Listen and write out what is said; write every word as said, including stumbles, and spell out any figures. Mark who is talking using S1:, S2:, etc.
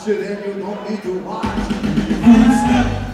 S1: watch it and you don't need to watch.